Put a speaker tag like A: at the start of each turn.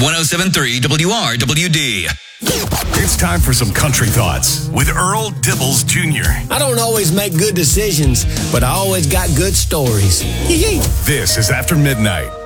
A: 107.3 WRWD.
B: It's time for some country thoughts with Earl Dibbles Jr.
C: I don't always make good decisions, but I always got good stories.
B: This is After Midnight